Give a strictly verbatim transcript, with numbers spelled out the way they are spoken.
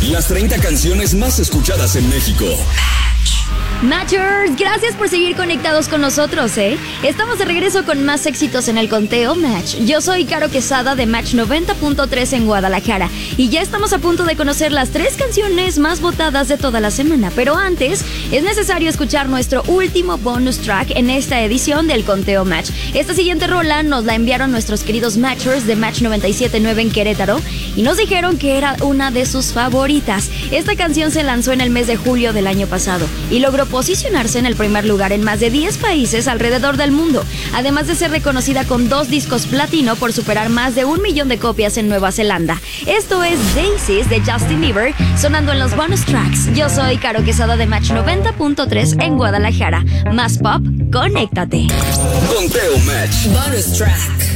Las treinta canciones más escuchadas en México. Matchers, gracias por seguir conectados con nosotros, ¿eh? Estamos de regreso con más éxitos en el conteo Match. Yo soy Caro Quesada de Match noventa punto tres en Guadalajara y ya estamos a punto de conocer las tres canciones más votadas de toda la semana. Pero antes, es necesario escuchar nuestro último bonus track en esta edición del conteo Match. Esta siguiente rola nos la enviaron nuestros queridos Matchers de Match noventa y siete punto nueve en Querétaro y nos dijeron que era una de sus favoritas. Esta canción se lanzó en el mes de julio del año pasado y logró posicionarse en el primer lugar en más de diez países alrededor del mundo, además de ser reconocida con dos discos platino por superar más de un millón de copias en Nueva Zelanda. Esto es Daisies de Justin Bieber, sonando en los bonus tracks. Yo soy Caro Quesada de Match noventa punto tres en Guadalajara. Más pop, conéctate. Conteo Match. Bonus track.